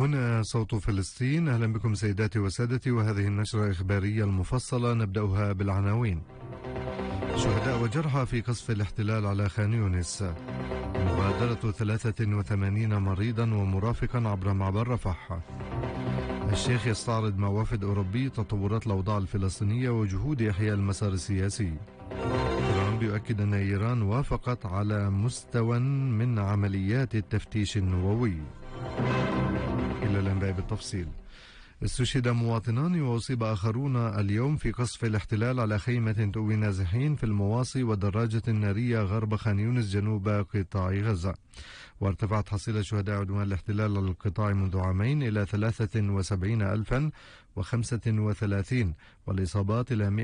هنا صوت فلسطين. أهلا بكم سيداتي وسادتي، وهذه النشرة الإخبارية المفصلة نبدأها بالعناوين. شهداء وجرحى في قصف الاحتلال على خان يونس. مغادرة 83 مريضا ومرافقا عبر معبر رفح. الشيخ يستعرض مع وفد أوروبي تطورات الأوضاع الفلسطينية وجهود إحياء المسار السياسي. ترامب يؤكد أن إيران وافقت على مستوى من عمليات التفتيش النووي. إلى الأنباء بالتفصيل. استشهد مواطنان وأصيب آخرون اليوم في قصف الاحتلال على خيمة تؤوي نازحين في المواصي ودراجة نارية غرب خان يونس جنوب قطاع غزة. وارتفعت حصيلة شهداء عدوان الاحتلال على القطاع منذ عامين إلى 73,035 والإصابات إلى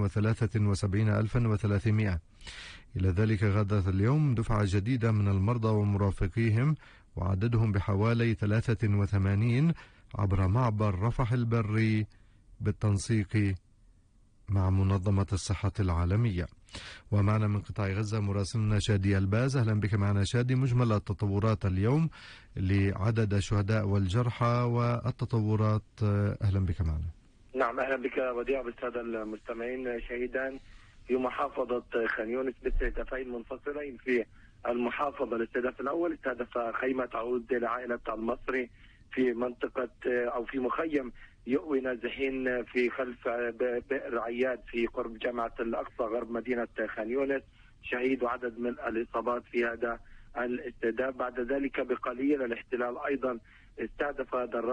173,300. إلى ذلك غادرت اليوم دفعة جديدة من المرضى ومرافقيهم وعددهم بحوالي 83 عبر معبر رفح البري بالتنسيق مع منظمة الصحة العالمية. ومعنا من قطاع غزة مراسلنا شادي الباز. أهلا بك معنا شادي. مجمل التطورات اليوم لعدد الشهداء والجرحى والتطورات، أهلا بك معنا. نعم أهلا بك وديع بالسادة المستمعين. شهيدان في محافظة خان يونس باستهدافين منفصلين. في المحافظة الاستهداف الأول استهدف خيمة تعود لعائلة المصري في منطقة أو في مخيم يؤوي نازحين في خلف بئر عياد في قرب جامعة الأقصى غرب مدينة خان يونس. شهيد وعدد من الإصابات في هذا الاستهداف. بعد ذلك بقليل الاحتلال أيضا استهدف